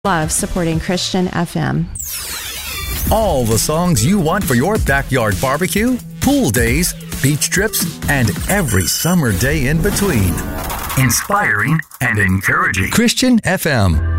Love supporting Christian FM. All the songs you want for your backyard barbecue, pool days, beach trips, and every summer day in between. Inspiring and encouraging. Christian FM.